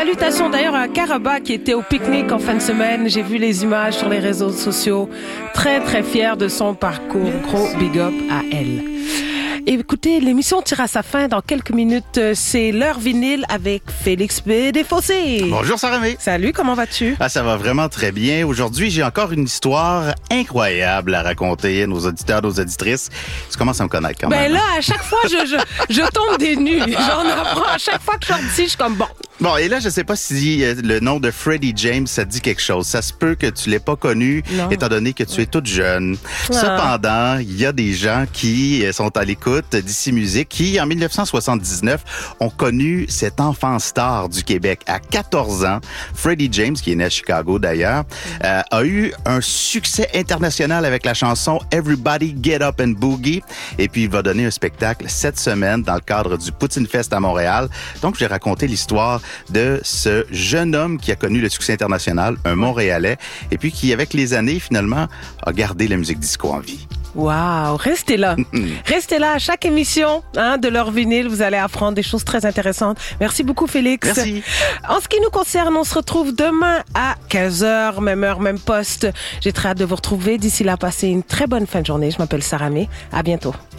Salutations d'ailleurs à Karaba qui était au pique-nique en fin de semaine. J'ai vu les images sur les réseaux sociaux. Très très fière de son parcours. Gros big up à elle. Et écoutez, l'émission tire à sa fin dans quelques minutes. C'est l'heure vinyle avec Félix B. Desfossés. Bonjour Sarah May. Salut, comment vas-tu? Ça va vraiment très bien. Aujourd'hui, j'ai encore une histoire incroyable à raconter à nos auditeurs, nos auditrices. Tu commences à me connaître quand même. Ben là, à chaque fois, je tombe des nues. J'en apprends. À chaque fois que je sors d'ici, je suis comme bon. Bon, et là, je sais pas si le nom de Freddie James, ça te dit quelque chose. Ça se peut que tu l'aies pas connu, étant donné que tu es toute jeune. Cependant, il y a des gens qui sont à l'écoute d'ici Musique qui, en 1979, ont connu cet enfant star du Québec. À 14 ans, Freddie James, qui est né à Chicago d'ailleurs, a eu un succès international avec la chanson Everybody Get Up and Boogie. Et puis, il va donner un spectacle cette semaine dans le cadre du Poutine Fest à Montréal. Donc, j'ai raconté l'histoire de ce jeune homme qui a connu le succès international, un Montréalais, et puis qui, avec les années, finalement, a gardé la musique disco en vie. Wow, restez là. Restez là à chaque émission de l'heure vinyle. Vous allez apprendre des choses très intéressantes. Merci beaucoup, Félix. Merci. En ce qui nous concerne, on se retrouve demain à 15h, même heure, même poste. J'ai très hâte de vous retrouver. D'ici là, passez une très bonne fin de journée. Je m'appelle Sarah May. À bientôt.